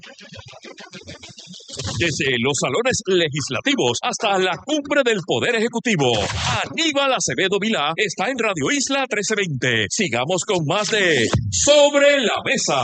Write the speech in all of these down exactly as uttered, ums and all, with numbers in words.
Desde los salones legislativos hasta la cumbre del Poder Ejecutivo, Aníbal Acevedo Vilá está en Radio Isla trece veinte. Sigamos con más de Sobre la Mesa.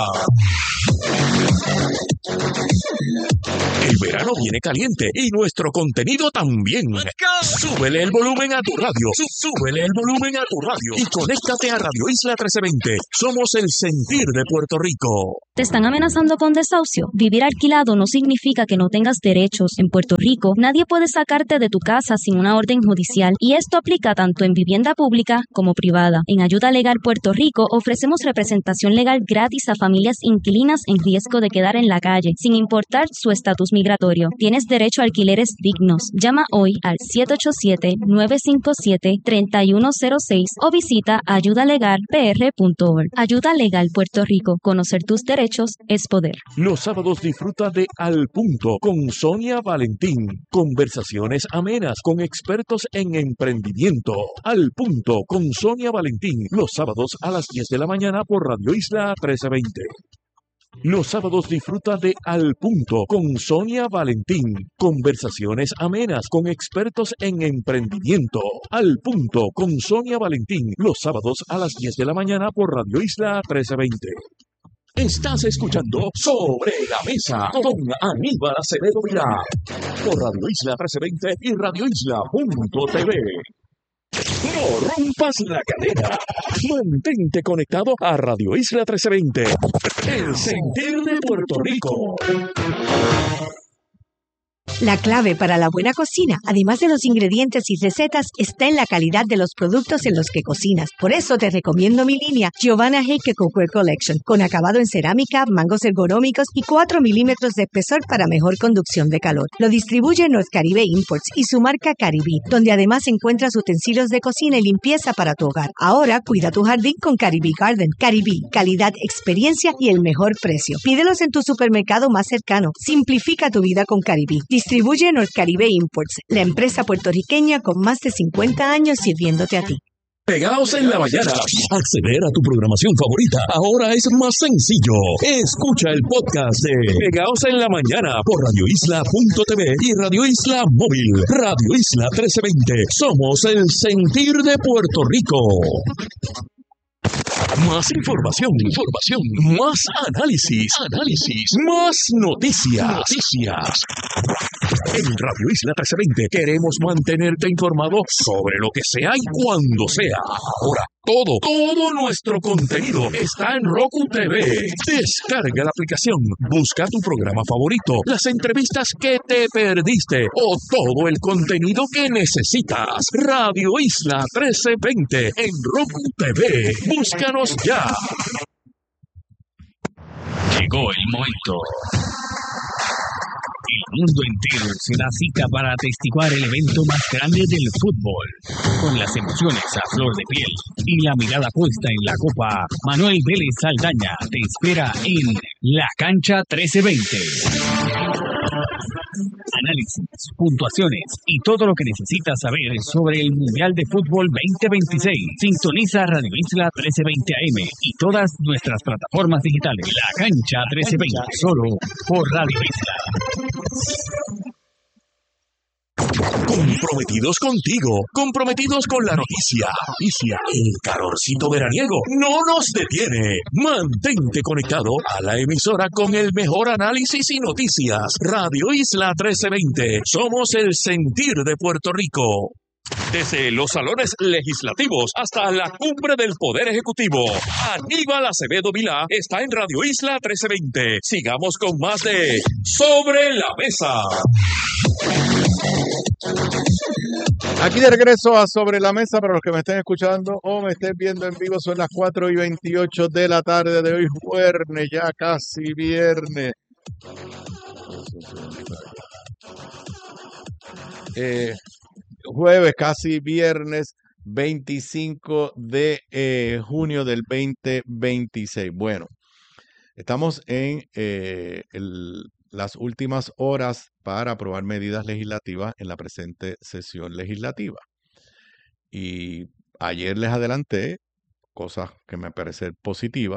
El verano viene caliente y nuestro contenido también. Súbele el volumen a tu radio. Súbele el volumen a tu radio y conéctate a Radio Isla trece veinte. Somos el sentir de Puerto Rico. ¿Te están amenazando con desahucio? Vivir alquilado no significa que no tengas derechos. En Puerto Rico, nadie puede sacarte de tu casa sin una orden judicial, y esto aplica tanto en vivienda pública como privada. En Ayuda Legal Puerto Rico ofrecemos representación legal gratis a familias inquilinas en riesgo de quedar en la calle, sin importar su estatus migratorio. Tienes derecho a alquileres dignos. Llama hoy al siete ocho siete, nueve cinco siete, tres uno cero seis o visita ayuda legal p r punto org. Ayuda Legal Puerto Rico. Conocer tus derechos es poder. Los sábados disfruta de Al Punto con Sonia Valentín. Conversaciones amenas con expertos en emprendimiento. Al Punto con Sonia Valentín. Los sábados a las diez de la mañana por Radio Isla trece veinte. Los sábados disfruta de Al Punto con Sonia Valentín. Conversaciones amenas con expertos en emprendimiento. Al Punto con Sonia Valentín. Los sábados a las diez de la mañana por Radio Isla trece veinte. Estás escuchando Sobre la Mesa con Aníbal Acevedo Vilá por Radio Isla trece veinte y radio isla punto t v. No rompas la cadena. Mantente conectado a Radio Isla trece veinte. El sentir de Puerto Rico. La clave para la buena cocina, además de los ingredientes y recetas, está en la calidad de los productos en los que cocinas. Por eso te recomiendo mi línea Giovanna Heike Cookware Collection, con acabado en cerámica, mangos ergonómicos y cuatro milímetros de espesor para mejor conducción de calor. Lo distribuye North Caribe Imports y su marca Caribí, donde además encuentras utensilios de cocina y limpieza para tu hogar. Ahora cuida tu jardín con Caribí Garden. Caribí, calidad, experiencia y el mejor precio. Pídelos en tu supermercado más cercano. Simplifica tu vida con Caribí. Distribuye North Caribe Imports, la empresa puertorriqueña con más de cincuenta años sirviéndote a ti. Pegados en la mañana. Acceder a tu programación favorita ahora es más sencillo. Escucha el podcast de Pegados en la Mañana por radio isla punto t v y Radio Isla Móvil. Radio Isla trece veinte. Somos el sentir de Puerto Rico. Más información, información, más análisis, análisis, más noticias, noticias. En Radio Isla trece veinte queremos mantenerte informado sobre lo que sea y cuando sea. Ahora, todo, todo nuestro contenido está en Roku T V. Descarga la aplicación, busca tu programa favorito, las entrevistas que te perdiste o todo el contenido que necesitas. Radio Isla trece veinte en Roku T V. Búscanos ya. Llegó el momento. El mundo entero se da cita para atestiguar el evento más grande del fútbol. Con las emociones a flor de piel y la mirada puesta en la copa, Manuel Vélez Saldaña te espera en La Cancha trece veinte. Análisis, puntuaciones y todo lo que necesitas saber sobre el Mundial de Fútbol veinte veintiséis. Sintoniza Radio Isla trece veinte A M y todas nuestras plataformas digitales. La Cancha trece veinte, solo por Radio Isla. Comprometidos contigo, comprometidos con la noticia. Noticia, el calorcito veraniego no nos detiene. Mantente conectado a la emisora con el mejor análisis y noticias. Radio Isla trece veinte. Somos el sentir de Puerto Rico. Desde los salones legislativos hasta la cumbre del Poder Ejecutivo, Aníbal Acevedo Vilá está en Radio Isla trece veinte. Sigamos con más de Sobre la Mesa. Aquí de regreso a Sobre la Mesa, para los que me estén escuchando o me estén viendo en vivo, son las cuatro y veintiocho de la tarde de hoy, viernes, ya casi viernes. Eh, jueves, casi viernes, veinticinco de eh, junio del veinte veintiséis. Bueno, estamos en eh, el, las últimas horas para aprobar medidas legislativas en la presente sesión legislativa. Y ayer les adelanté cosas que me parecen positivas,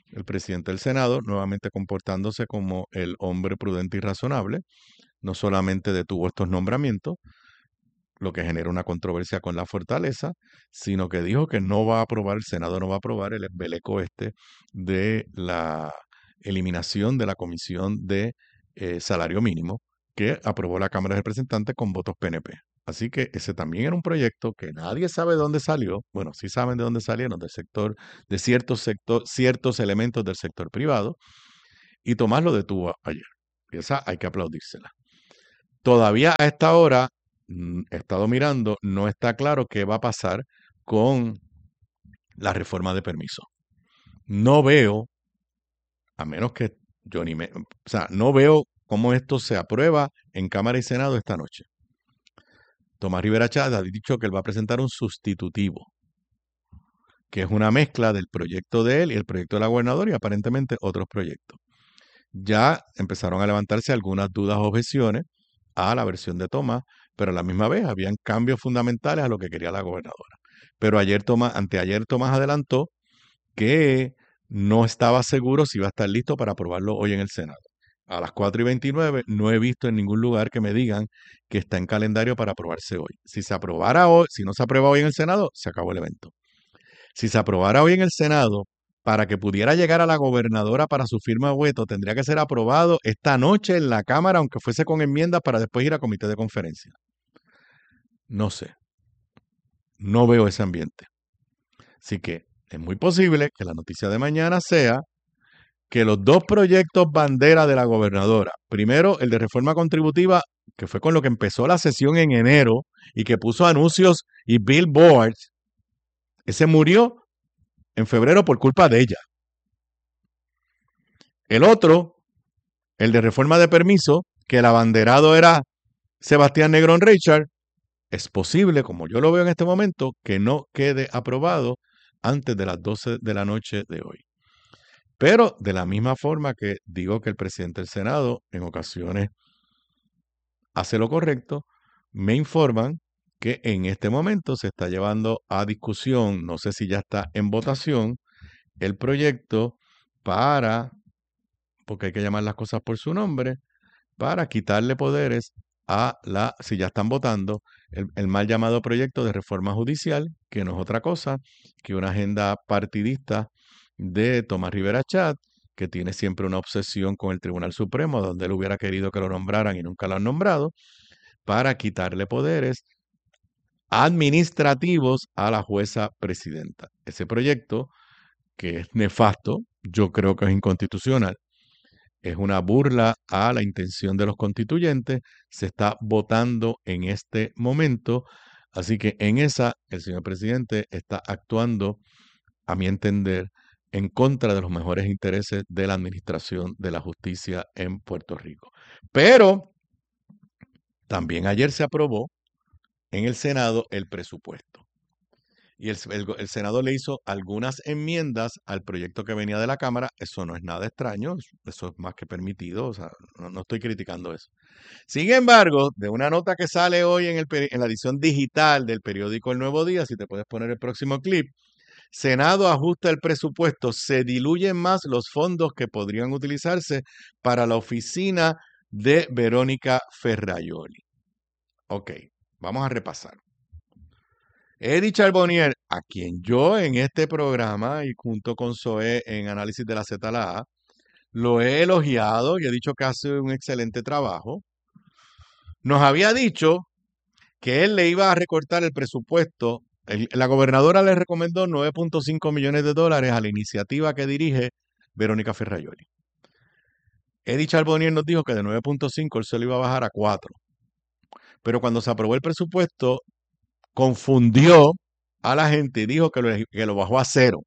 el presidente del Senado, nuevamente comportándose como el hombre prudente y razonable, no solamente detuvo estos nombramientos, lo que genera una controversia con la fortaleza, sino que dijo que no va a aprobar, el Senado no va a aprobar el embeleco este de la eliminación de la comisión de eh, salario mínimo que aprobó la Cámara de Representantes con votos P N P. Así que ese también era un proyecto que nadie sabe de dónde salió. Bueno, sí saben de dónde salieron, del sector, de ciertos, sector, ciertos elementos del sector privado, y Tomás lo detuvo ayer. Y esa hay que aplaudírsela. Todavía a esta hora, he estado mirando, no está claro qué va a pasar con la reforma de permiso. No veo, a menos que yo ni me... O sea, no veo cómo esto se aprueba en Cámara y Senado esta noche. Tomás Rivera Chatz ha dicho que él va a presentar un sustitutivo, que es una mezcla del proyecto de él y el proyecto de la gobernadora y aparentemente otros proyectos. Ya empezaron a levantarse algunas dudas o objeciones a la versión de Tomás, pero a la misma vez habían cambios fundamentales a lo que quería la gobernadora. Pero ayer Tomás, anteayer Tomás adelantó que no estaba seguro si iba a estar listo para aprobarlo hoy en el Senado. A las cuatro y veintinueve no he visto en ningún lugar que me digan que está en calendario para aprobarse hoy. Si se aprobara hoy, si no se aprueba hoy en el Senado, se acabó el evento. Si se aprobara hoy en el Senado, para que pudiera llegar a la gobernadora para su firma de veto, tendría que ser aprobado esta noche en la Cámara, aunque fuese con enmiendas, para después ir a comité de conferencia. No sé. No veo ese ambiente. Así que es muy posible que la noticia de mañana sea que los dos proyectos bandera de la gobernadora, primero el de reforma contributiva, que fue con lo que empezó la sesión en enero y que puso anuncios y billboards, ese murió en febrero por culpa de ella. El otro, el de reforma de permiso, que el abanderado era Sebastián Negrón Richard, es posible, como yo lo veo en este momento, que no quede aprobado antes de las doce de la noche de hoy. Pero de la misma forma que digo que el presidente del Senado en ocasiones hace lo correcto, me informan que en este momento se está llevando a discusión, no sé si ya está en votación, el proyecto para, porque hay que llamar las cosas por su nombre, para quitarle poderes a la, si ya están votando, el, el mal llamado proyecto de reforma judicial, que no es otra cosa que una agenda partidista de Tomás Rivera Chatz, que tiene siempre una obsesión con el Tribunal Supremo, donde él hubiera querido que lo nombraran y nunca lo han nombrado, para quitarle poderes administrativos a la jueza presidenta. Ese proyecto, que es nefasto, yo creo que es inconstitucional, es una burla a la intención de los constituyentes, se está votando en este momento, así que en esa el señor presidente está actuando, a mi entender, en contra de los mejores intereses de la administración de la justicia en Puerto Rico. Pero también ayer se aprobó en el Senado el presupuesto. Y el, el, el Senado le hizo algunas enmiendas al proyecto que venía de la Cámara. Eso no es nada extraño, eso es más que permitido, o sea, no, no estoy criticando eso. Sin embargo, de una nota que sale hoy en, el, en la edición digital del periódico El Nuevo Día, si te puedes poner el próximo clip, Senado ajusta el presupuesto, se diluyen más los fondos que podrían utilizarse para la oficina de Verónica Ferraioli. Ok, vamos a repasar. Eddie Charbonnier, a quien yo en este programa y junto con Zoe en Análisis de la Z L A, lo he elogiado y he dicho que hace un excelente trabajo, nos había dicho que él le iba a recortar el presupuesto. El, la gobernadora le recomendó nueve punto cinco millones de dólares a la iniciativa que dirige Verónica Ferraioli. Eddie Charbonnier nos dijo que de nueve punto cinco él se lo iba a bajar a cuatro. Pero cuando se aprobó el presupuesto, confundió a la gente y dijo que lo, que lo bajó a cero.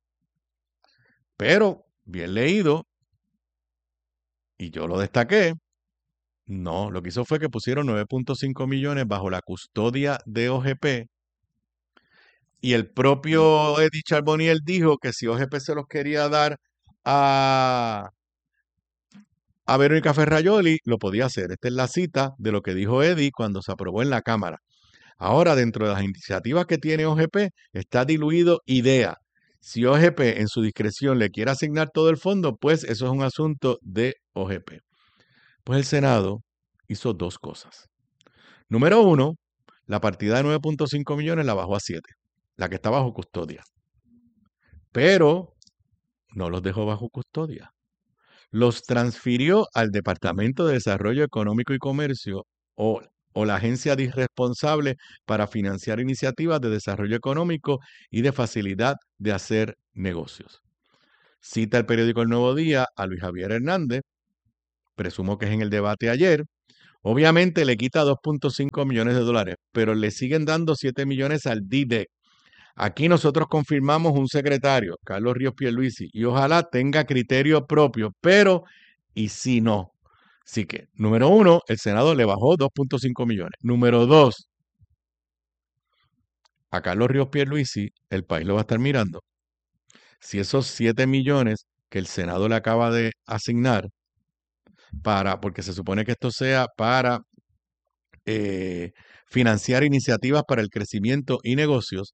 Pero, bien leído, y yo lo destaqué, no, lo que hizo fue que pusieron nueve punto cinco millones bajo la custodia de O G P, y el propio Eddie Charbonnier dijo que si O G P se los quería dar a, a Verónica Ferraioli, lo podía hacer. Esta es la cita de lo que dijo Eddie cuando se aprobó en la Cámara. Ahora, dentro de las iniciativas que tiene O G P, está diluido IDEA. Si O G P en su discreción le quiere asignar todo el fondo, pues eso es un asunto de O G P. Pues el Senado hizo dos cosas. Número uno, la partida de nueve punto cinco millones la bajó a siete, la que está bajo custodia. Pero no los dejó bajo custodia. Los transfirió al Departamento de Desarrollo Económico y Comercio o, o la agencia responsable para financiar iniciativas de desarrollo económico y de facilidad de hacer negocios. Cita el periódico El Nuevo Día a Luis Javier Hernández, presumo que es en el debate ayer. Obviamente le quita dos punto cinco millones de dólares, pero le siguen dando siete millones al D D E C. Aquí nosotros confirmamos un secretario, Carlos Ríos Pierluisi, y ojalá tenga criterio propio, pero ¿y si no? Así que, número uno, el Senado le bajó dos punto cinco millones. Número dos, a Carlos Ríos Pierluisi, el país lo va a estar mirando. Si esos siete millones que el Senado le acaba de asignar, para, porque se supone que esto sea para eh, financiar iniciativas para el crecimiento y negocios,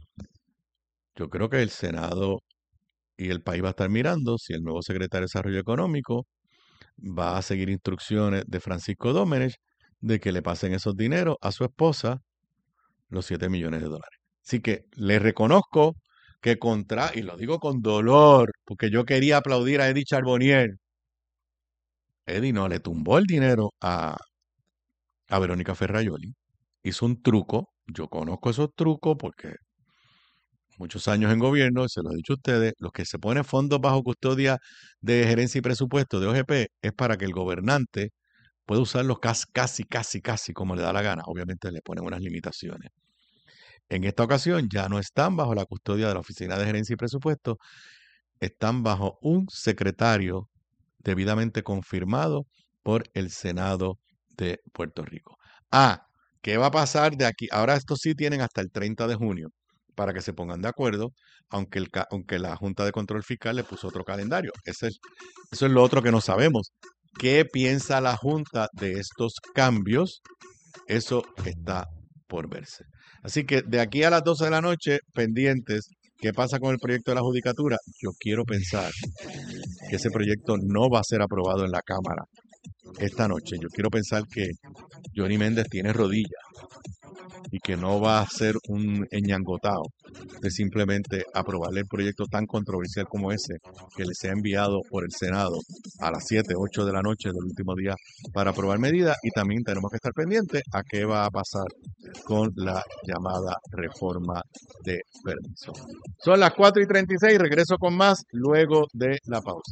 yo creo que el Senado y el país va a estar mirando si el nuevo secretario de Desarrollo Económico va a seguir instrucciones de Francisco Domenech de que le pasen esos dineros a su esposa, los siete millones de dólares. Así que le reconozco que contra, y lo digo con dolor, porque yo quería aplaudir a Eddie Charbonnier. Eddie no le tumbó el dinero a, a Verónica Ferrajoli. Hizo un truco. Yo conozco esos trucos porque muchos años en gobierno, se los he dicho a ustedes, los que se ponen fondos bajo custodia de gerencia y presupuesto de O G P es para que el gobernante pueda usarlos casi, casi, casi, casi como le da la gana. Obviamente le ponen unas limitaciones. En esta ocasión ya no están bajo la custodia de la Oficina de Gerencia y Presupuesto, están bajo un secretario debidamente confirmado por el Senado de Puerto Rico. Ah, ¿qué va a pasar de aquí? Ahora estos sí tienen hasta el treinta de junio para que se pongan de acuerdo, aunque, el, aunque la Junta de Control Fiscal le puso otro calendario. Ese es, eso es lo otro que no sabemos. ¿Qué piensa la Junta de estos cambios? Eso está por verse. Así que de aquí a las doce de la noche, pendientes, ¿qué pasa con el proyecto de la judicatura? Yo quiero pensar que ese proyecto no va a ser aprobado en la Cámara esta noche. Yo quiero pensar que Johnny Méndez tiene rodillas y que no va a ser un eñangotao de simplemente aprobarle el proyecto tan controversial como ese que les ha enviado por el Senado a las siete, ocho de la noche del último día para aprobar medidas. Y también tenemos que estar pendientes a qué va a pasar con la llamada reforma de permiso. Son las cuatro y treinta y seis, regreso con más luego de la pausa.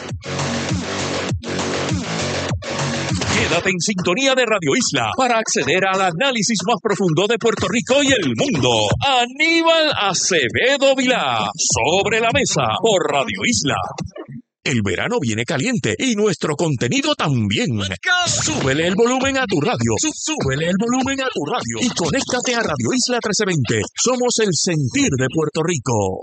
Quédate en sintonía de Radio Isla para acceder al análisis más profundo de Puerto Rico y el mundo. Aníbal Acevedo Vilá, Sobre la Mesa, por Radio Isla. El verano viene caliente y nuestro contenido también. Súbele el volumen a tu radio. Súbele el volumen a tu radio. Y conéctate a Radio Isla trece veinte. Somos el sentir de Puerto Rico.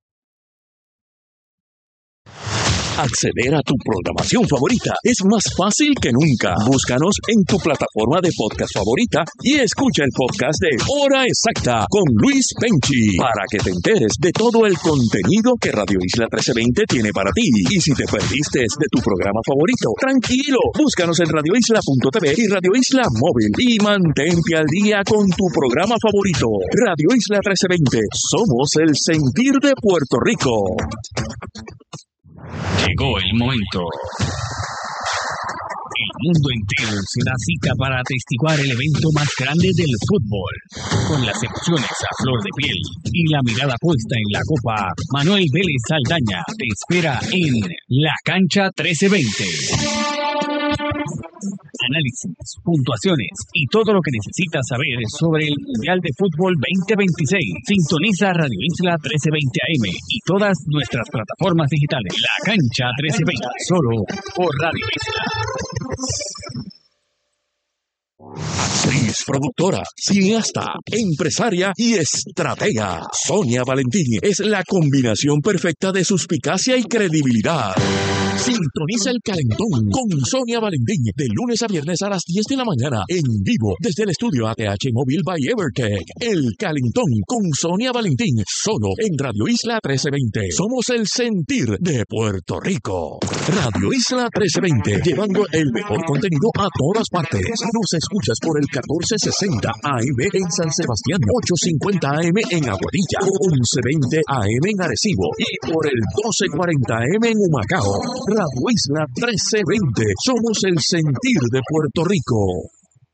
Acceder a tu programación favorita es más fácil que nunca. Búscanos en tu plataforma de podcast favorita y escucha el podcast de Hora Exacta con Luis Penchi para que te enteres de todo el contenido que Radio Isla trece veinte tiene para ti. Y si te perdiste de tu programa favorito, tranquilo, búscanos en radio isla punto t v y Radio Isla Móvil y mantente al día con tu programa favorito. Radio Isla trece veinte, somos el sentir de Puerto Rico. Llegó el momento. El mundo entero se da cita para atestiguar el evento más grande del fútbol. Con las emociones a flor de piel y la mirada puesta en la copa, Manuel Vélez Saldaña te espera en La Cancha trece veinte. Análisis, puntuaciones y todo lo que necesitas saber sobre el Mundial de Fútbol veinte veintiséis. Sintoniza Radio Isla trece veinte A M y todas nuestras plataformas digitales. La Cancha trece veinte, solo por Radio Isla. Actriz, productora, cineasta, empresaria y estratega. Sonia Valentín es la combinación perfecta de suspicacia y credibilidad. Sintoniza el calentón con Sonia Valentín de lunes a viernes a las diez de la mañana en vivo desde el estudio A T H Móvil by Evertech. El calentón con Sonia Valentín solo en Radio Isla trece veinte. Somos el sentir de Puerto Rico. Radio Isla trece veinte, llevando el mejor contenido a todas partes. Nos escuchas por el catorce sesenta A M en San Sebastián, ochocientos cincuenta A M en Aguadilla, once veinte A M en Arecibo y por el doce cuarenta A M en Humacao. Radio Isla trece veinte. Somos el sentir de Puerto Rico.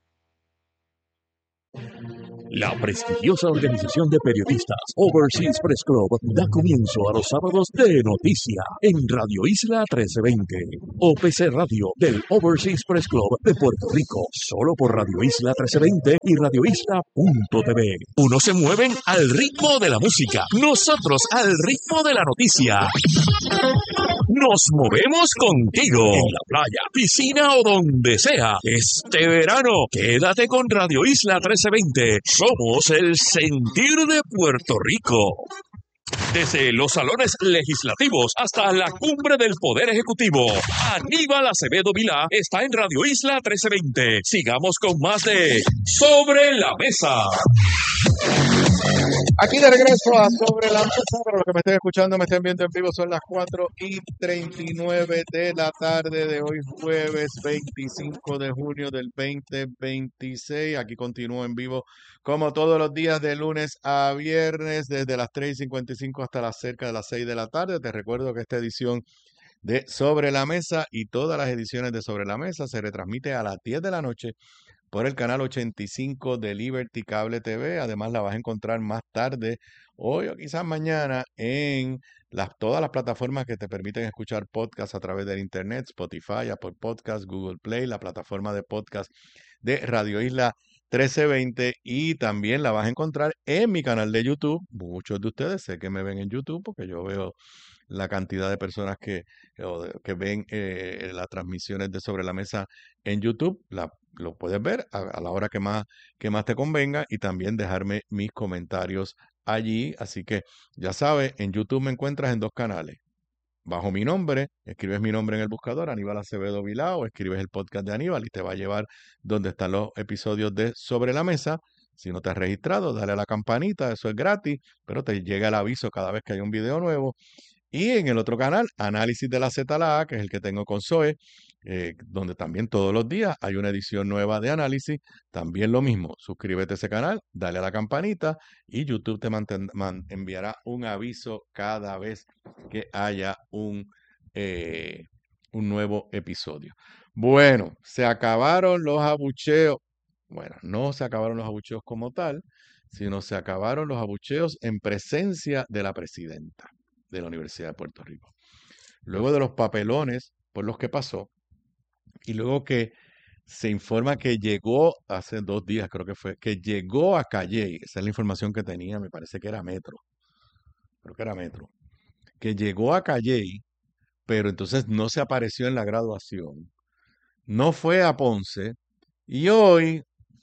La prestigiosa organización de periodistas Overseas Press Club da comienzo a los sábados de noticia en Radio Isla trece veinte. O P C Radio del Overseas Press Club de Puerto Rico. Solo por Radio Isla trece veinte y Radio Isla punto T V. Unos se mueven al ritmo de la música. Nosotros al ritmo de la noticia. Nos movemos contigo. En la playa, piscina o donde sea. Este verano, quédate con Radio Isla trece veinte. Somos el sentir de Puerto Rico. Desde los salones legislativos hasta la cumbre del Poder Ejecutivo, Aníbal Acevedo Vilá está en Radio Isla trece veinte. Sigamos con más de Sobre la Mesa. Aquí de regreso a Sobre la Mesa. Para los que me estén escuchando, me estén viendo en vivo, son las cuatro y treinta y nueve de la tarde de hoy, jueves veinticinco de junio del veinte veintiséis. Aquí continúo en vivo como todos los días de lunes a viernes, desde las tres y cincuenta y cinco hasta las cerca de las seis de la tarde. Te recuerdo que esta edición de Sobre la Mesa y todas las ediciones de Sobre la Mesa se retransmite a las diez de la noche por el canal ochenta y cinco de Liberty Cable T V. Además, la vas a encontrar más tarde, hoy o quizás mañana, en las, todas las plataformas que te permiten escuchar podcasts a través del internet: Spotify, Apple Podcasts, Google Play, la plataforma de podcast de Radio Isla trece veinte, y también la vas a encontrar en mi canal de YouTube. Muchos de ustedes sé que me ven en YouTube porque yo veo la cantidad de personas que, que ven eh, las transmisiones de Sobre la Mesa en YouTube. La, lo puedes ver a, a la hora que más, que más te convenga, y también dejarme mis comentarios allí. Así que ya sabes, en YouTube me encuentras en dos canales. Bajo mi nombre, escribes mi nombre en el buscador, Aníbal Acevedo Vilá, o escribes el podcast de Aníbal y te va a llevar donde están los episodios de Sobre la Mesa. Si no te has registrado, dale a la campanita, eso es gratis, pero te llega el aviso cada vez que hay un video nuevo. Y en el otro canal, Análisis de la Z a la A, que es el que tengo con Zoe, eh, donde también todos los días hay una edición nueva de análisis. También lo mismo, suscríbete a ese canal, dale a la campanita y YouTube te manten, man, enviará un aviso cada vez que haya un, eh, un nuevo episodio. Bueno, se acabaron los abucheos. Bueno, no se acabaron los abucheos como tal, sino se acabaron los abucheos en presencia de la presidenta de la Universidad de Puerto Rico. Luego de los papelones por los que pasó, y luego que se informa que llegó hace dos días, creo que fue, que llegó a Calley, esa es la información que tenía, me parece que era Metro, creo que era Metro, que llegó a Calley, pero entonces no se apareció en la graduación, no fue a Ponce, y hoy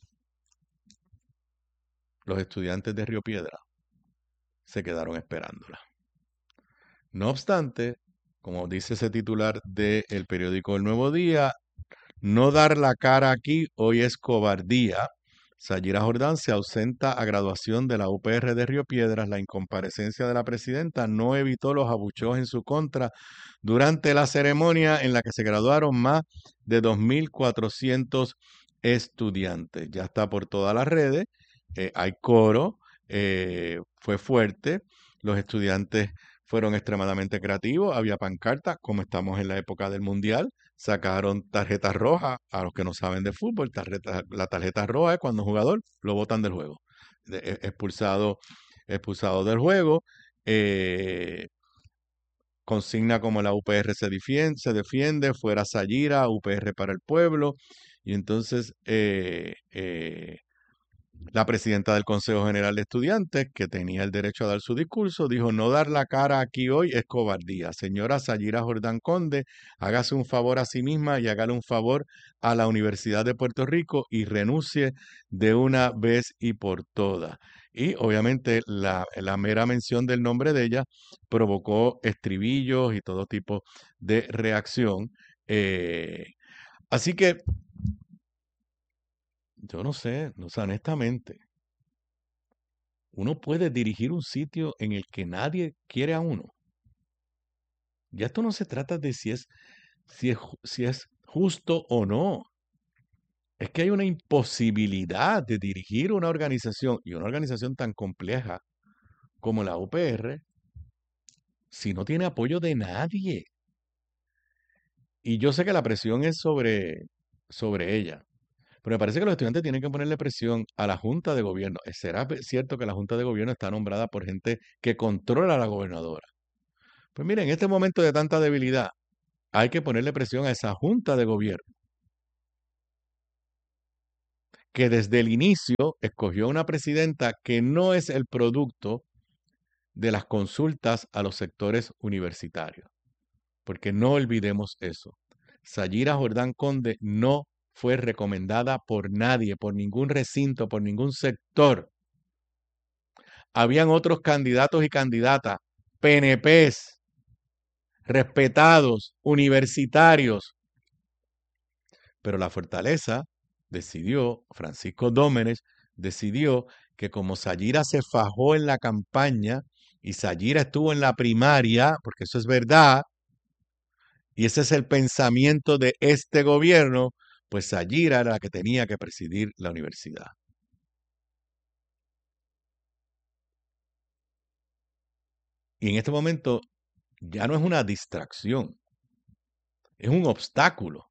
los estudiantes de Río Piedra se quedaron esperándola. No obstante, como dice ese titular del periódico El Nuevo Día, no dar la cara aquí hoy es cobardía. Sayira Jordán se ausenta a graduación de la U P R de Río Piedras. La incomparecencia de la presidenta no evitó los abucheos en su contra durante la ceremonia en la que se graduaron más de dos mil cuatrocientos estudiantes. Ya está por todas las redes, eh, hay coro, eh, fue fuerte, los estudiantes fueron extremadamente creativos, había pancartas, como estamos en la época del Mundial, sacaron tarjetas rojas, a los que no saben de fútbol, tarjeta, la tarjeta roja es cuando un jugador lo botan del juego, de, expulsado, expulsado del juego, eh, consigna como la U P R se defiende, se defiende fuera Sayira, U P R para el pueblo, y entonces eh, eh, la presidenta del Consejo General de Estudiantes, que tenía el derecho a dar su discurso, dijo: no dar la cara aquí hoy es cobardía. Señora Sayira Jordán Conde, hágase un favor a sí misma y hágale un favor a la Universidad de Puerto Rico y renuncie de una vez y por todas. Y obviamente la, la mera mención del nombre de ella provocó estribillos y todo tipo de reacción. Eh, así que yo no sé, o sea, honestamente, uno puede dirigir un sitio en el que nadie quiere a uno. Ya esto no se trata de si es, si es, ju- si es justo o no. Es que hay una imposibilidad de dirigir una organización y una organización tan compleja como la U P R si no tiene apoyo de nadie. Y yo sé que la presión es sobre, sobre ella, pero me parece que los estudiantes tienen que ponerle presión a la Junta de Gobierno. ¿Será pe- cierto que la Junta de Gobierno está nombrada por gente que controla a la gobernadora? Pues miren, en este momento de tanta debilidad, hay que ponerle presión a esa Junta de Gobierno, que desde el inicio escogió una presidenta que no es el producto de las consultas a los sectores universitarios. Porque no olvidemos eso. Sayira Jordán Conde no fue recomendada por nadie, por ningún recinto, por ningún sector. Habían otros candidatos y candidatas, P N Pes, respetados, universitarios. Pero la Fortaleza decidió, Francisco Dómenes decidió que como Sayira se fajó en la campaña y Sayira estuvo en la primaria, porque eso es verdad, y ese es el pensamiento de este gobierno, pues Sayira era la que tenía que presidir la universidad. Y en este momento ya no es una distracción, es un obstáculo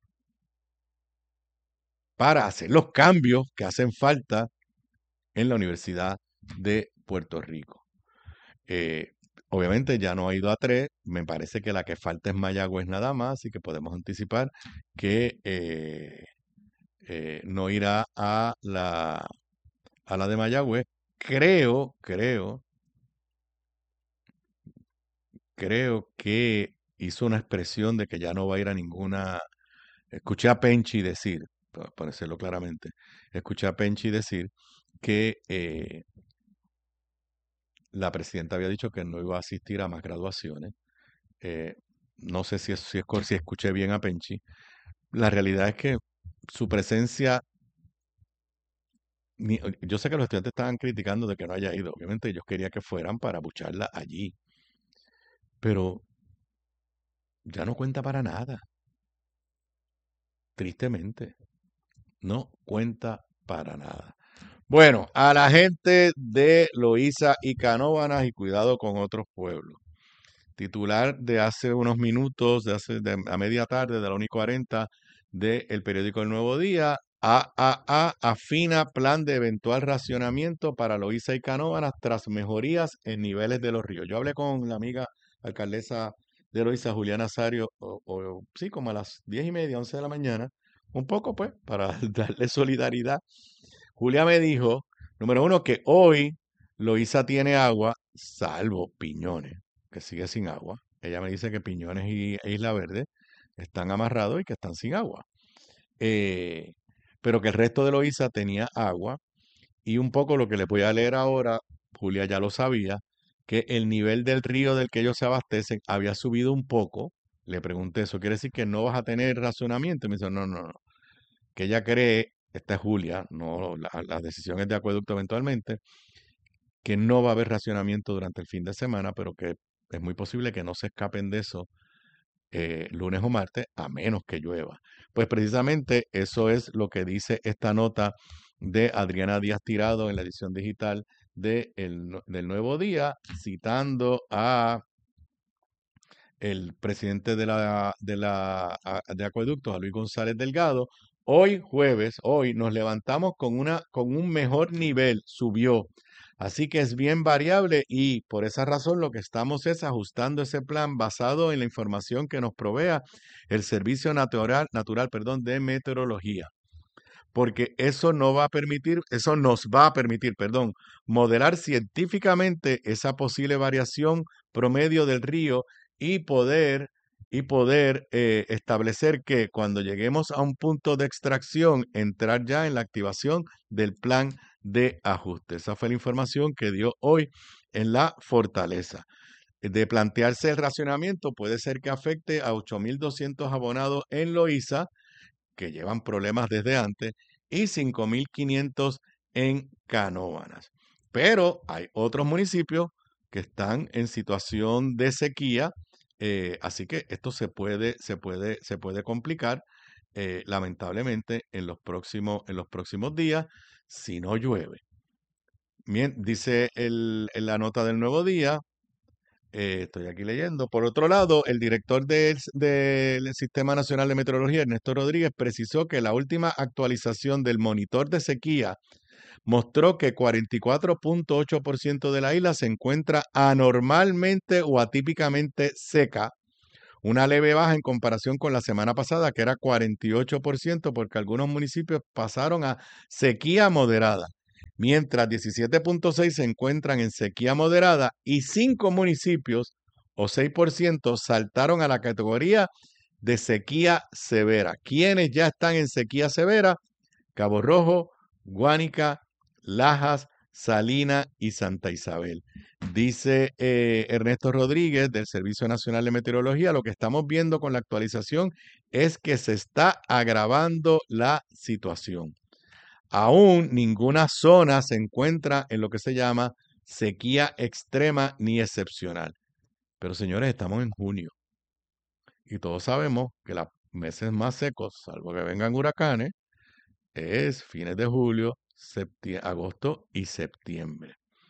para hacer los cambios que hacen falta en la Universidad de Puerto Rico. Eh, obviamente ya no ha ido a tres, me parece que la que falta es Mayagüez nada más, y que podemos anticipar que eh, eh, no irá a la, a la de Mayagüez. Creo, creo, creo que hizo una expresión de que ya no va a ir a ninguna. Escuché a Penchi decir, para para decirlo claramente, escuché a Penchi decir que eh, la presidenta había dicho que no iba a asistir a más graduaciones. Eh, no sé si, es, si, es, si escuché bien a Penchi. La realidad es que su presencia, ni- yo sé que los estudiantes estaban criticando de que no haya ido. Obviamente ellos querían que fueran para bucharla allí, pero ya no cuenta para nada, tristemente. No cuenta para nada. Bueno, a la gente de Loíza y Canóvanas y cuidado con otros pueblos. Titular de hace unos minutos, de hace de, a media tarde de la una y cuarenta del periódico El Nuevo Día, A A A afina plan de eventual racionamiento para Loíza y Canóvanas tras mejorías en niveles de los ríos. Yo hablé con la amiga alcaldesa de Loíza, Juliana Azario, o, o, sí, como a las diez y media, once de la mañana, un poco pues para darle solidaridad. Julia me dijo, número uno, que hoy Loíza tiene agua, salvo Piñones, que sigue sin agua. Ella me dice que Piñones y e Isla Verde están amarrados y que están sin agua. Eh, pero que el resto de Loíza tenía agua. Y un poco lo que les voy a leer ahora, Julia ya lo sabía, que el nivel del río del que ellos se abastecen había subido un poco. Le pregunté, ¿eso quiere decir que no vas a tener racionamiento? Y me dice, no, no, no. Que ella cree, esta es Julia, no, la, la decisión es de acueducto eventualmente, que no va a haber racionamiento durante el fin de semana, pero que es muy posible que no se escapen de eso eh, lunes o martes, a menos que llueva. Pues precisamente eso es lo que dice esta nota de Adriana Díaz Tirado en la edición digital de el, del Nuevo Día, citando a el presidente de la, de la a- de Acueductos, a Luis González Delgado. Hoy jueves, hoy nos levantamos con una con un mejor nivel, subió. Así que es bien variable y por esa razón lo que estamos es ajustando ese plan basado en la información que nos provea el Servicio Natural, Natural, perdón, de Meteorología. Porque eso no va a permitir, eso nos va a permitir, perdón, modelar científicamente esa posible variación promedio del río y poder y poder eh, establecer que cuando lleguemos a un punto de extracción, entrar ya en la activación del plan de ajuste. Esa fue la información que dio hoy en la Fortaleza. De plantearse el racionamiento, puede ser que afecte a ocho mil doscientos abonados en Loíza, que llevan problemas desde antes, y cinco mil quinientos en Canóvanas. Pero hay otros municipios que están en situación de sequía, eh, así que esto se puede, se puede, se puede complicar, eh, lamentablemente, en los próximos, en los próximos días, si no llueve. Bien, dice el, en la nota del Nuevo Día, eh, estoy aquí leyendo. Por otro lado, el director del, del Sistema Nacional de Meteorología, Ernesto Rodríguez, precisó que la última actualización del monitor de sequía mostró que cuarenta y cuatro punto ocho por ciento de la isla se encuentra anormalmente o atípicamente seca, una leve baja en comparación con la semana pasada, que era cuarenta y ocho por ciento, porque algunos municipios pasaron a sequía moderada, mientras diecisiete punto seis por ciento se encuentran en sequía moderada y cinco municipios, o seis por ciento, saltaron a la categoría de sequía severa. ¿Quiénes ya están en sequía severa? Cabo Rojo, Guánica, Lajas, Salina y Santa Isabel. Dice eh, Ernesto Rodríguez del Servicio Nacional de Meteorología, lo que estamos viendo con la actualización es que se está agravando la situación. Aún ninguna zona se encuentra en lo que se llama sequía extrema ni excepcional. Pero señores, estamos en junio y todos sabemos que los meses más secos, salvo que vengan huracanes, es fines de julio, agosto y septiembre.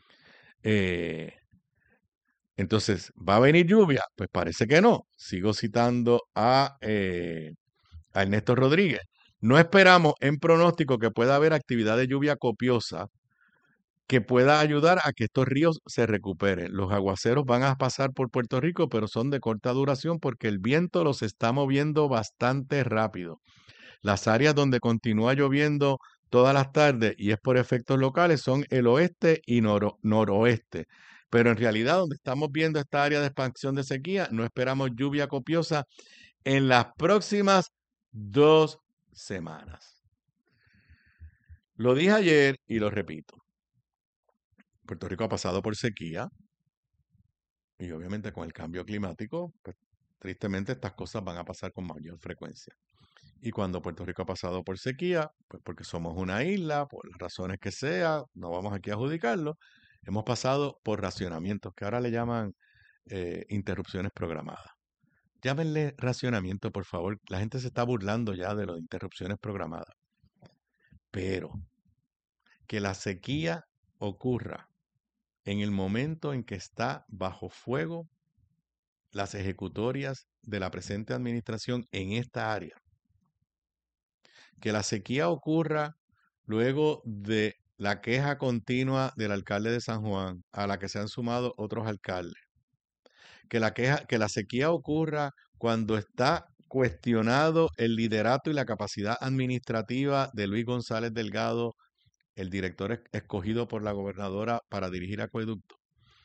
Eh, entonces, ¿va a venir lluvia? Pues parece que no. Sigo citando a, eh, a Ernesto Rodríguez. No esperamos en pronóstico que pueda haber actividad de lluvia copiosa que pueda ayudar a que estos ríos se recuperen. Los aguaceros van a pasar por Puerto Rico, pero son de corta duración porque el viento los está moviendo bastante rápido. Las áreas donde continúa lloviendo todas las tardes y es por efectos locales son el oeste y noro, noroeste. Pero en realidad donde estamos viendo esta área de expansión de sequía, no esperamos lluvia copiosa en las próximas dos semanas. Lo dije ayer y lo repito. Puerto Rico ha pasado por sequía y obviamente con el cambio climático, pues, tristemente estas cosas van a pasar con mayor frecuencia. Y cuando Puerto Rico ha pasado por sequía, pues porque somos una isla, por las razones que sea, no vamos aquí a adjudicarlo, hemos pasado por racionamientos, que ahora le llaman eh, interrupciones programadas. Llámenle racionamiento, por favor. La gente se está burlando ya de las interrupciones programadas. Pero que la sequía ocurra en el momento en que está bajo fuego las ejecutorias de la presente administración en esta área. Que la sequía ocurra luego de la queja continua del alcalde de San Juan, a la que se han sumado otros alcaldes. Que la, queja, que la sequía ocurra cuando está cuestionado el liderato y la capacidad administrativa de Luis González Delgado, el director escogido por la gobernadora para dirigir acueducto.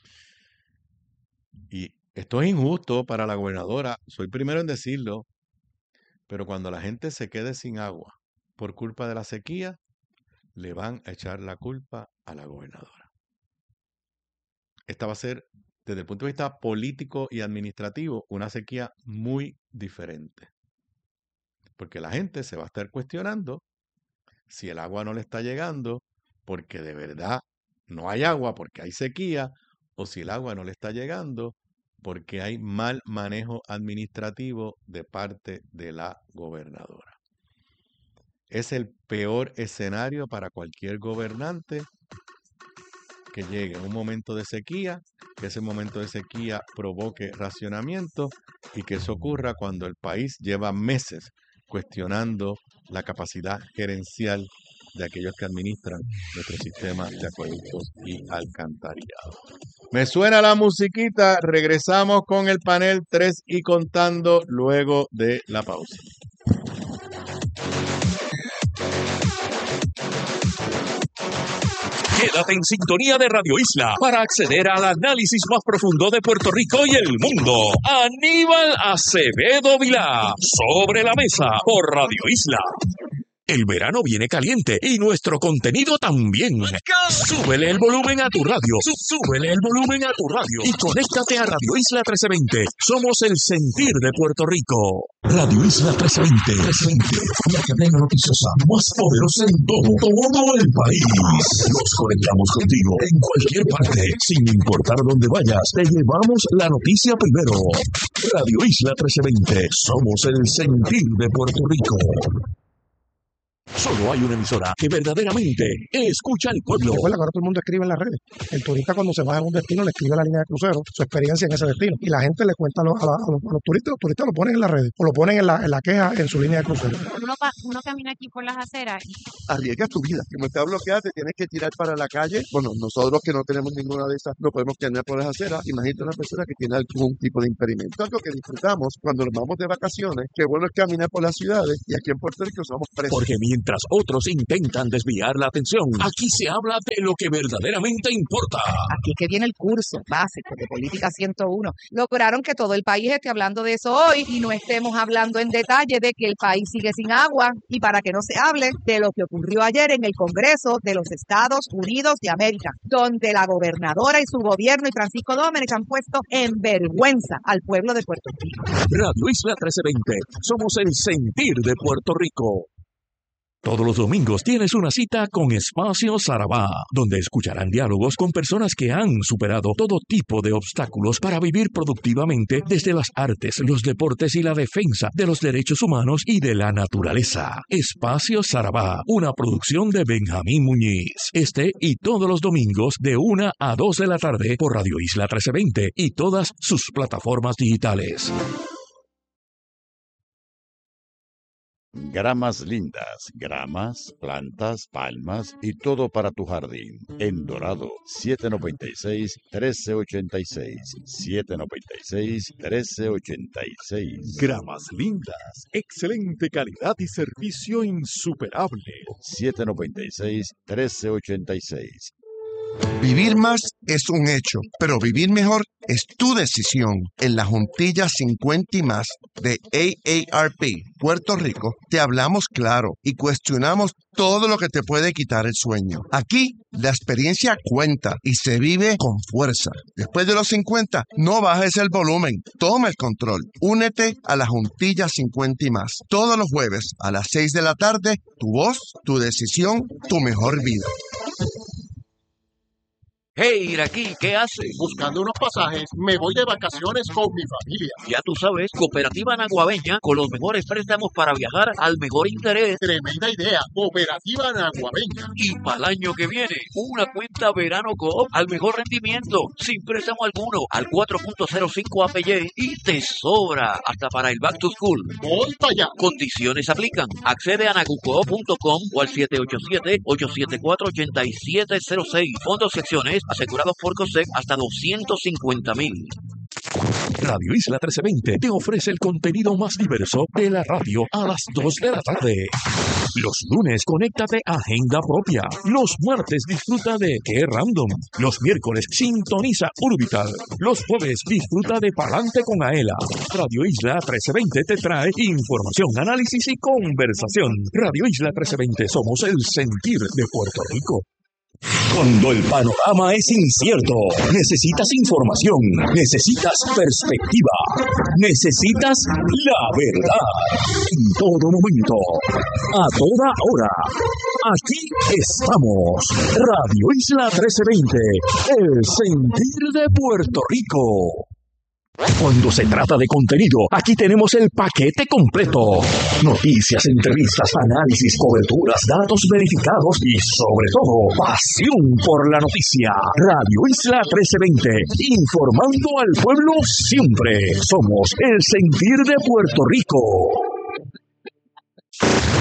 Y esto es injusto para la gobernadora, soy primero en decirlo, pero cuando la gente se quede sin agua por culpa de la sequía, le van a echar la culpa a la gobernadora. Esta va a ser, desde el punto de vista político y administrativo, una sequía muy diferente. Porque la gente se va a estar cuestionando si el agua no le está llegando porque de verdad no hay agua, porque hay sequía, o si el agua no le está llegando porque hay mal manejo administrativo de parte de la gobernadora. Es el peor escenario para cualquier gobernante que llegue en un momento de sequía, que ese momento de sequía provoque racionamiento y que eso ocurra cuando el país lleva meses cuestionando la capacidad gerencial de aquellos que administran nuestro sistema de acueductos y alcantarillado. Me suena la musiquita, regresamos con el panel tres y contando luego de la pausa. Quédate en sintonía de Radio Isla para acceder al análisis más profundo de Puerto Rico y el mundo. Aníbal Acevedo Vilá, Sobre la Mesa, por Radio Isla. El verano viene caliente y nuestro contenido también. Súbele el volumen a tu radio. Súbele el volumen a tu radio. Y conéctate a Radio Isla trece veinte. Somos el sentir de Puerto Rico. Radio Isla trece veinte. La cadena noticiosa más poderosa en todo, todo el país. Nos conectamos contigo en cualquier parte. Sin importar dónde vayas, te llevamos la noticia primero. Radio Isla trece veinte. Somos el sentir de Puerto Rico. Solo hay una emisora que verdaderamente escucha al pueblo. Recuerda que ahora todo el mundo escribe en las redes. El turista cuando se va a un destino le escribe a la línea de crucero su experiencia en ese destino. Y la gente le cuenta a los, a los, a los, a los turistas, los turistas lo ponen en las redes o lo ponen en la, en la queja en su línea de crucero. Uno, uno camina aquí por las aceras y... Arriesgas tu vida. Como está bloqueada, te tienes que tirar para la calle. Bueno, nosotros que no tenemos ninguna de esas, no podemos caminar por las aceras. Imagínate una persona que tiene algún tipo de impedimento. Algo que disfrutamos cuando nos vamos de vacaciones. Qué bueno es caminar por las ciudades y aquí en Puerto Rico somos presos. Porque mientras otros intentan desviar la atención, aquí se habla de lo que verdaderamente importa. Aquí que viene el curso básico de Política ciento uno. Lograron que todo el país esté hablando de eso hoy y no estemos hablando en detalle de que el país sigue sin agua y para que no se hable de lo que ocurrió ayer en el Congreso de los Estados Unidos de América, donde la gobernadora y su gobierno y Francisco Domínguez han puesto en vergüenza al pueblo de Puerto Rico. Radio Isla trece veinte. Somos el sentir de Puerto Rico. Todos los domingos tienes una cita con Espacio Sarabá, donde escucharán diálogos con personas que han superado todo tipo de obstáculos para vivir productivamente desde las artes, los deportes y la defensa de los derechos humanos y de la naturaleza. Espacio Sarabá, una producción de Benjamín Muñiz. Este y todos los domingos de una a dos de la tarde por Radio Isla trece veinte y todas sus plataformas digitales. Gramas lindas, gramas, plantas, palmas y todo para tu jardín. En Dorado, siete noventa y seis, trece ochenta y seis. siete noventa y seis, trece ochenta y seis. Gramas lindas, excelente calidad y servicio insuperable. siete noventa y seis, trece ochenta y seis. Vivir más es un hecho, pero vivir mejor es tu decisión. En la Juntilla cincuenta y más de A A R P Puerto Rico, te hablamos claro y cuestionamos todo lo que te puede quitar el sueño. Aquí, la experiencia cuenta y se vive con fuerza. Después de los cincuenta, no bajes el volumen, toma el control. Únete a la Juntilla cincuenta y más. Todos los jueves a las seis de la tarde, tu voz, tu decisión, tu mejor vida. Hey, Iraquí, ¿qué haces? Buscando unos pasajes, me voy de vacaciones con mi familia. Ya tú sabes, Cooperativa Naguabeña, con los mejores préstamos para viajar al mejor interés. Tremenda idea, Cooperativa Naguabeña. Y para el año que viene, una cuenta Verano Coop al mejor rendimiento, sin préstamo alguno, al cuatro punto cero cinco A P Y y te sobra hasta para el Back to School. Voy para allá. Condiciones aplican. Accede a nagucoop punto com o al siete ocho siete, ocho siete cuatro, ocho siete cero seis. Fondos secciones asegurados por COSEC hasta doscientos cincuenta mil. Radio Isla trece veinte te ofrece el contenido más diverso de la radio a las dos de la tarde. Los lunes, conéctate a Agenda Propia. Los martes, disfruta de Qué Random. Los miércoles, sintoniza Orbital. Los jueves, disfruta de Palante con Aela. Radio Isla trece veinte te trae información, análisis y conversación. Radio Isla trece veinte, somos el sentir de Puerto Rico. Cuando el panorama es incierto, necesitas información, necesitas perspectiva, necesitas la verdad. En todo momento, a toda hora, aquí estamos. Radio Isla trece veinte, el sentir de Puerto Rico. Cuando se trata de contenido, aquí tenemos el paquete completo. Noticias, entrevistas, análisis, coberturas, datos verificados y, sobre todo, pasión por la noticia. Radio Isla trece veinte, informando al pueblo siempre. Somos el sentir de Puerto Rico.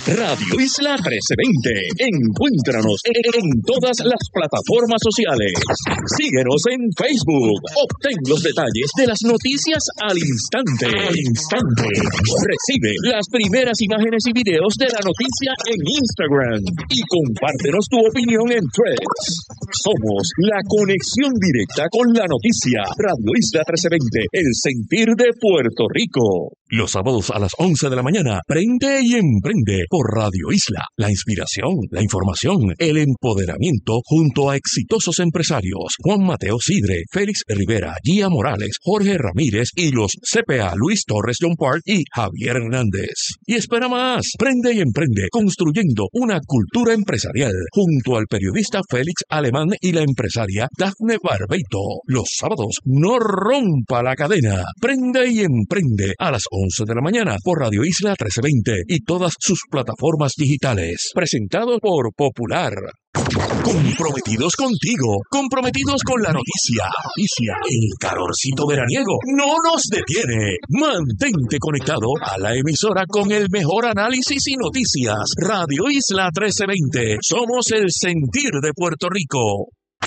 Radio Isla trece veinte. Encuéntranos en todas las plataformas sociales. Síguenos en Facebook. Obtén los detalles de las noticias al instante. Al instante. Recibe las primeras imágenes y videos de la noticia en Instagram. Y compártenos tu opinión en Threads. Somos la conexión directa con la noticia. Radio Isla trece veinte. El sentir de Puerto Rico. Los sábados a las once de la mañana, prende y emprende por Radio Isla. La inspiración, la información, el empoderamiento junto a exitosos empresarios. Juan Mateo Sidre, Félix Rivera, Gia Morales, Jorge Ramírez y los C P A Luis Torres John Park y Javier Hernández. Y espera más, prende y emprende construyendo una cultura empresarial junto al periodista Félix Alemán y la empresaria Dafne Barbeito. Los sábados, no rompa la cadena. Prende y emprende a las once de la mañana por Radio Isla trece veinte y todas sus plataformas digitales. Presentado por Popular. Comprometidos contigo, comprometidos con la noticia. Noticia, el calorcito veraniego no nos detiene. Mantente conectado a la emisora con el mejor análisis y noticias. Radio Isla trece veinte. Somos el sentir de Puerto Rico.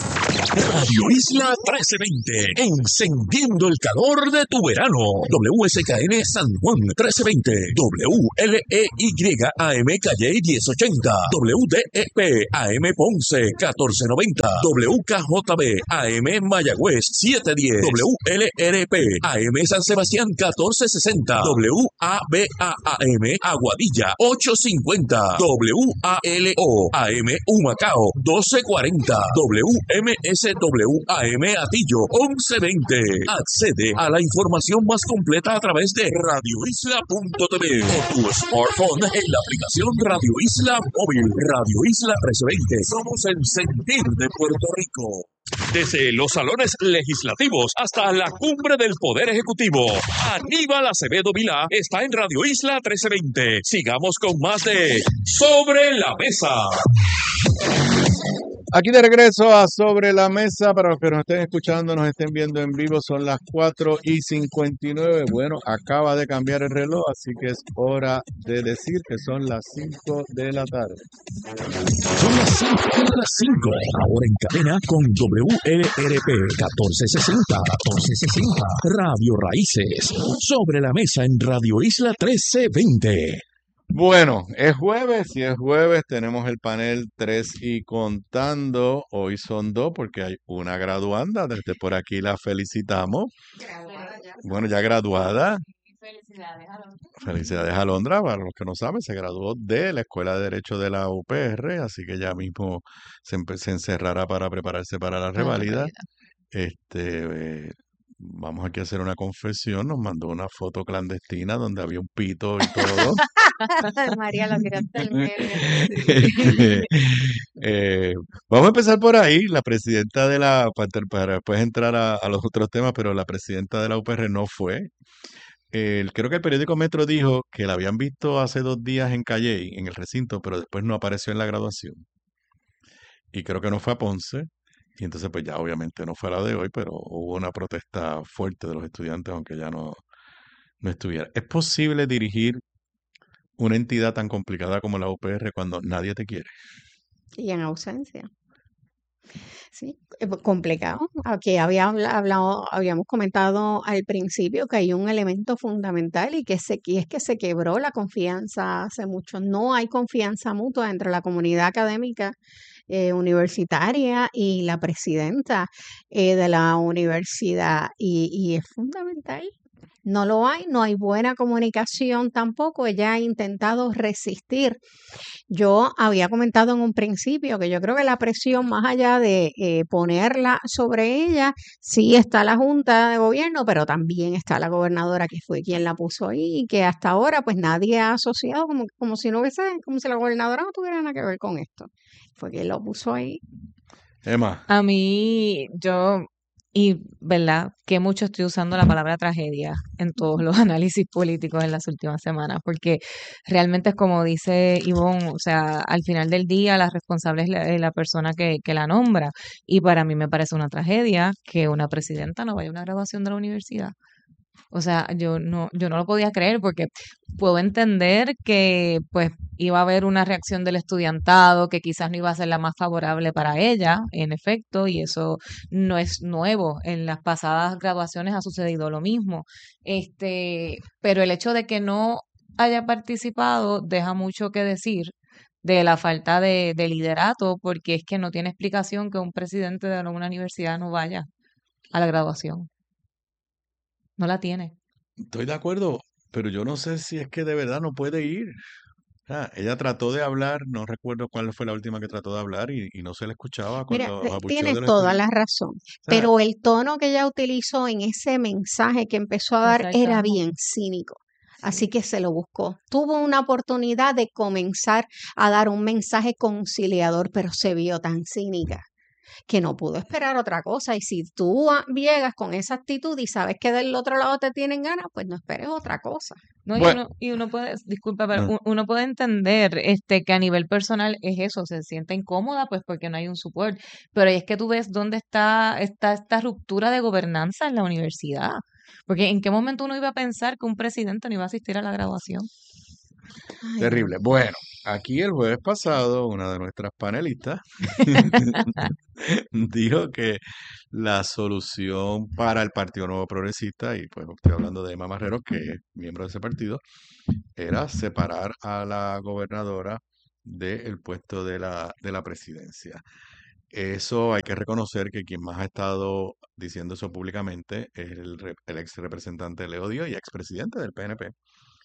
Radio Isla trece veinte, encendiendo el calor de tu verano. W S K N San Juan trece veinte, W L E Y A M Calle diez ochenta, W D E P A M Ponce catorce noventa, W K J B A M Mayagüez setecientos diez, W L R P A M San Sebastián catorce sesenta, W A B A A M Aguadilla ochocientos cincuenta, W A L O A M Humacao doce cuarenta, W M S W A M Atillo once veinte. Accede a la información más completa a través de radio isla punto t v o tu smartphone en la aplicación Radio Isla Móvil. Radio Isla trece veinte. Somos el sentir de Puerto Rico. Desde los salones legislativos hasta la cumbre del Poder Ejecutivo, Aníbal Acevedo Vilá está en Radio Isla trece veinte. Sigamos con más de Sobre la Mesa. Aquí de regreso a Sobre la Mesa, para los que nos estén escuchando, nos estén viendo en vivo, son las cuatro y cincuenta y nueve. Bueno, acaba de cambiar el reloj, así que es hora de decir que son las cinco de la tarde. Son las cinco de las cinco, ahora en cadena con W L R P catorce sesenta, catorce sesenta, Radio Raíces, Sobre la Mesa en Radio Isla trece veinte. Bueno, es jueves y es jueves, tenemos el panel tres y contando. Hoy son dos porque hay una graduanda, desde por aquí la felicitamos. Graduada ya. Bueno, ya graduada. Felicidades, Alondra. Felicidades, Alondra. Para los que no saben, se graduó de la Escuela de Derecho de la U P R, así que ya mismo se, empe- se encerrará para prepararse para la revalida. Este, eh, vamos aquí a hacer una confesión. Nos mandó una foto clandestina donde había un pito y todo. María, lo tiraste al medio. Este, eh, vamos a empezar por ahí. La presidenta de la, para, para después entrar a, a los otros temas, pero la presidenta de la U P R no fue. El- creo que el periódico Metro dijo que la habían visto hace dos días en Calley, en el recinto, pero después no apareció en la graduación. Y creo que no fue a Ponce. Y entonces, pues ya obviamente no fue a la de hoy, pero hubo una protesta fuerte de los estudiantes, aunque ya no, no estuviera. ¿Es posible dirigir una entidad tan complicada como la U P R cuando nadie te quiere? Y en ausencia. Sí, eh, pues, complicado. Aquí había habla- hablado, habíamos comentado al principio que hay un elemento fundamental y que se, y es que se quebró la confianza hace mucho. No hay confianza mutua entre la comunidad académica eh, universitaria y la presidenta eh, de la universidad. Y, y es fundamental. No lo hay, no hay buena comunicación tampoco. Ella ha intentado resistir. Yo había comentado en un principio que yo creo que la presión, más allá de eh, ponerla sobre ella, sí está la Junta de Gobierno, pero también está la gobernadora que fue quien la puso ahí y que hasta ahora pues nadie ha asociado como, como si no hubiese, como si la gobernadora no tuviera nada que ver con esto. Fue quien lo puso ahí. Emma, A mí, yo, y verdad, que mucho estoy usando la palabra tragedia en todos los análisis políticos en las últimas semanas, porque realmente es como dice Ivonne, o sea, al final del día la responsable es la, eh, la persona que, que la nombra, y para mí me parece una tragedia que una presidenta no vaya a una graduación de la universidad. O sea, yo no, yo no lo podía creer porque puedo entender que pues iba a haber una reacción del estudiantado que quizás no iba a ser la más favorable para ella, en efecto, y eso no es nuevo. En las pasadas graduaciones ha sucedido lo mismo. Este, pero el hecho de que no haya participado deja mucho que decir de la falta de, de liderato, porque es que no tiene explicación que un presidente de una universidad no vaya a la graduación. No la tiene. Estoy de acuerdo, pero yo no sé si es que de verdad no puede ir. Ah, ella trató de hablar, no recuerdo cuál fue la última que trató de hablar y, y no se le escuchaba Mira, cuando eh, abucheó tienes de los toda estudiantes. la razón, O sea, pero el tono que ella utilizó en ese mensaje que empezó a De dar era sarcasmo. bien cínico. Así que se lo buscó. Tuvo una oportunidad de comenzar a dar un mensaje conciliador, pero se vio tan cínica que no pudo esperar otra cosa. Y si tú ah, llegas con esa actitud y sabes que del otro lado te tienen ganas, pues no esperes otra cosa. No, y bueno, uno, y uno puede, disculpa, pero ah, u- uno puede entender este que a nivel personal es eso, se siente incómoda pues porque no hay un support, pero es que tú ves dónde está, está esta ruptura de gobernanza en la universidad, porque en qué momento uno iba a pensar que un presidente no iba a asistir a la graduación. Ay, no. terrible. Bueno, aquí el jueves pasado, una de nuestras panelistas dijo que la solución para el Partido Nuevo Progresista, y pues estoy hablando de Emma Marrero, que es miembro de ese partido, era separar a la gobernadora del puesto de la, de la presidencia. Eso hay que reconocer que quien más ha estado diciendo eso públicamente es el, re- el ex representante Leo Díaz y expresidente del P N P.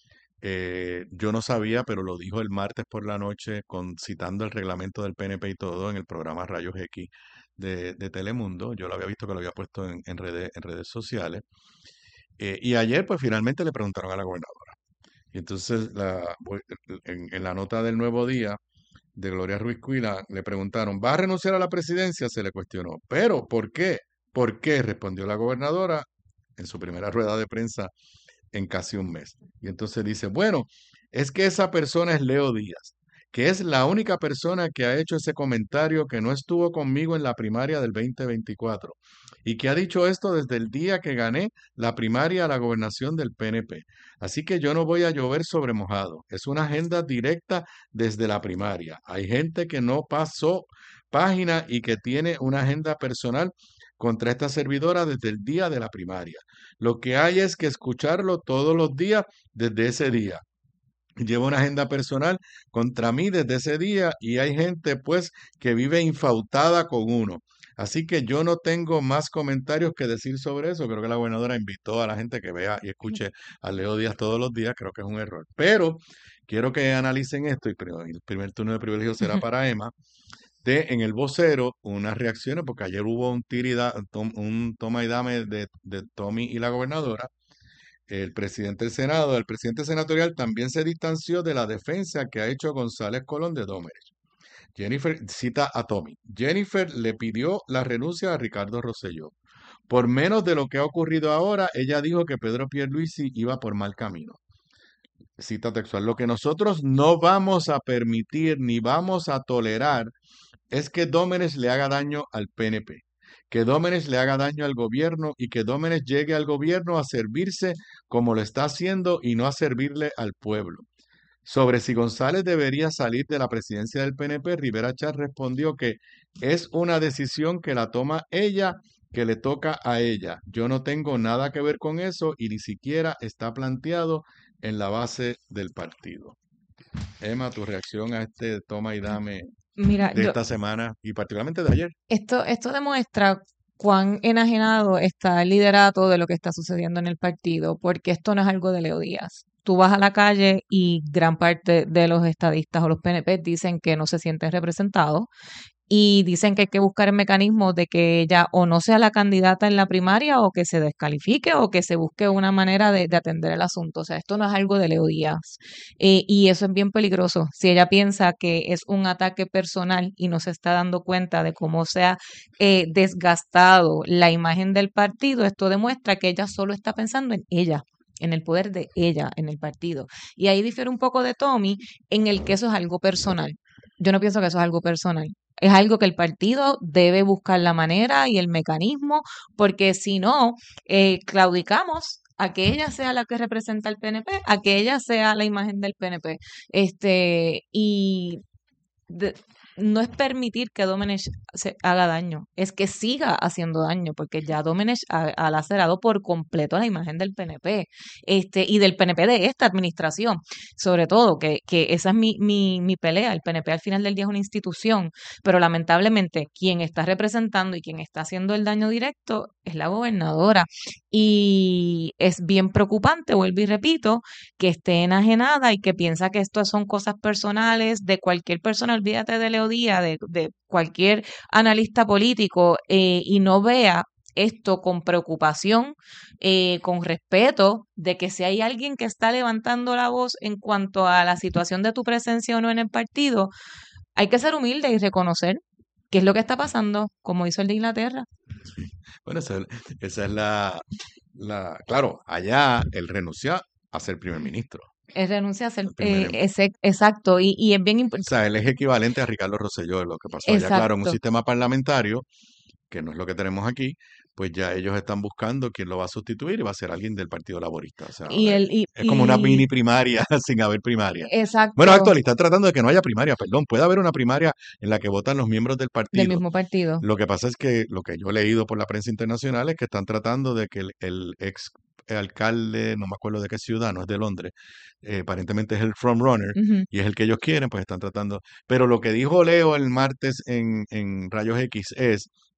Eh, yo no sabía, pero lo dijo el martes por la noche, con, citando el reglamento del P N P y todo en el programa Rayos X de, de Telemundo. Yo lo había visto que lo había puesto en, en redes, en redes sociales. Eh, y ayer, pues finalmente le preguntaron a la gobernadora. Y entonces, la, voy- en, en la nota del Nuevo Día de Gloria Ruiz Cuila, le preguntaron, ¿va a renunciar a la presidencia? Se le cuestionó. ¿Pero por qué? ¿Por qué? Respondió la gobernadora en su primera rueda de prensa en casi un mes. Y entonces dice, bueno, es que esa persona es Leo Díaz, que es la única persona que ha hecho ese comentario que no estuvo conmigo en la primaria del veinte veinticuatro y que ha dicho esto desde el día que gané la primaria a la gobernación del P N P. Así que yo no voy a llover sobre mojado. Es una agenda directa desde la primaria. Hay gente que no pasó página y que tiene una agenda personal contra esta servidora desde el día de la primaria. Lo que hay es que escucharlo todos los días desde ese día. Lleva una agenda personal contra mí desde ese día y hay gente pues que vive infautada con uno. Así que yo no tengo más comentarios que decir sobre eso. Creo que la gobernadora invitó a la gente que vea y escuche a Leo Díaz todos los días. Creo que es un error. Pero quiero que analicen esto y primero- el primer turno de privilegio será para Emma de en el vocero unas reacciones, porque ayer hubo un, tira y da- tom- un toma y dame de, de Tommy y la gobernadora. El presidente del Senado, el presidente senatorial también se distanció de la defensa que ha hecho González Colón de Domenech. Jennifer cita a Tommy. Jennifer le pidió la renuncia a Ricardo Rosselló. Por menos de lo que ha ocurrido ahora, ella dijo que Pedro Pierluisi iba por mal camino. Cita textual. Lo que nosotros no vamos a permitir ni vamos a tolerar es que Domenech le haga daño al P N P, que Domenech le haga daño al gobierno y que Domenech llegue al gobierno a servirse como lo está haciendo y no a servirle al pueblo. Sobre si González debería salir de la presidencia del P N P, Rivera Chat respondió que es una decisión que la toma ella, que le toca a ella. Yo no tengo nada que ver con eso y ni siquiera está planteado en la base del partido. Emma, tu reacción a este toma y dame Mira, de yo, esta semana y particularmente de ayer. esto, esto demuestra cuán enajenado está el liderato de lo que está sucediendo en el partido, porque esto no es algo de Leo Díaz. Tú vas a la calle y gran parte de los estadistas o los P N P dicen que no se sienten representados y dicen que hay que buscar el mecanismo de que ella o no sea la candidata en la primaria o que se descalifique o que se busque una manera de, de atender el asunto. O sea, esto no es algo de Leo Díaz. Eh, y eso es bien peligroso. Si ella piensa que es un ataque personal y no se está dando cuenta de cómo se ha eh, desgastado la imagen del partido, esto demuestra que ella solo está pensando en ella, en el poder de ella, en el partido. Y ahí difiere un poco de Tommy en el que eso es algo personal. Yo no pienso que eso es algo personal. Es algo que el partido debe buscar la manera y el mecanismo, porque si no, eh, claudicamos a que ella sea la que representa al P N P, a que ella sea la imagen del P N P. Este, y de- no es permitir que Domenech se haga daño, es que siga haciendo daño, porque ya Domenech ha, ha lacerado por completo la imagen del P N P, este, y del P N P de esta administración, sobre todo, que, que esa es mi, mi, mi pelea. El P N P al final del día es una institución, pero lamentablemente quien está representando y quien está haciendo el daño directo es la gobernadora. Y es bien preocupante, vuelvo y repito, que esté enajenada y que piensa que esto son cosas personales de cualquier persona, olvídate de Leo Díaz, de, de cualquier analista político, eh, y no vea esto con preocupación, eh, con respeto, de que si hay alguien que está levantando la voz en cuanto a la situación de tu presencia o no en el partido, hay que ser humilde y reconocer qué es lo que está pasando, como hizo el de Inglaterra. Bueno, esa, es- esa es la, la... Claro, allá él renunció a ser primer ministro. Él renuncia a ser, Primer eh, em- ese- exacto, y, y es bien O importante. sea, él es equivalente a Ricardo Rosselló. Lo que pasó allá, claro, en un Exacto. sistema parlamentario, que no es lo que tenemos aquí, pues ya ellos están buscando quién lo va a sustituir y va a ser alguien del Partido Laborista. O sea, Y eh, el, y, es como una y- mini primaria sin haber primaria. Bueno, exacto, actual, están tratando de que no haya primaria, perdón. Puede haber una primaria en la que votan los miembros del del partido. mismo partido. Lo que pasa es que lo que yo he leído por la prensa internacional es que están tratando de que el, el ex alcalde, no me acuerdo de qué ciudad, no es de Londres, eh, aparentemente es el frontrunner Ujú. y es el que ellos quieren, pues están tratando. Pero lo que dijo Leo el martes en, en Rayos X es